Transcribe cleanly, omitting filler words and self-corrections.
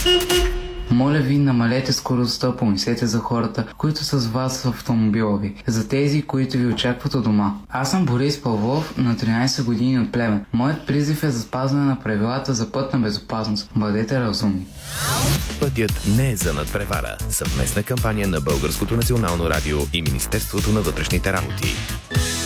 Моля ви, намалете скоростта, помислете за хората, които са с вас в автомобила ви, за тези, които ви очакват у дома. Аз съм Борис Павлов, на 13 години от Плевен. Моят призив е за спазване на правилата за пътна безопасност. Бъдете разумни. Пътят не е за надпревара. Съвместна кампания на Българското национално радио и Министерството на вътрешните работи.